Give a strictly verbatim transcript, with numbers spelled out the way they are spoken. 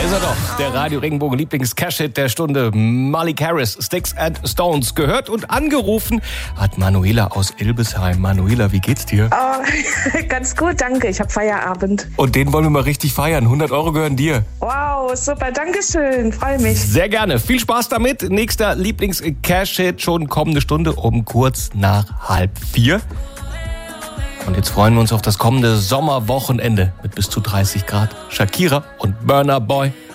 ist er doch, der Radio Regenbogen Lieblings-Cash-Hit der Stunde. Molly Harris, Sticks and Stones. Gehört und angerufen hat Manuela aus Ilbesheim. Manuela, wie geht's dir? Oh, ganz gut, danke. Ich habe Feierabend. Und den wollen wir mal richtig feiern. hundert Euro gehören dir. Wow, super, danke schön. Freue mich. Sehr gerne. Viel Spaß damit. Nächster Lieblings-Cash-Hit schon kommende Stunde um kurz nach halb vier. Und jetzt freuen wir uns auf das kommende Sommerwochenende mit bis zu dreißig Grad. Shakira und Burna Boy.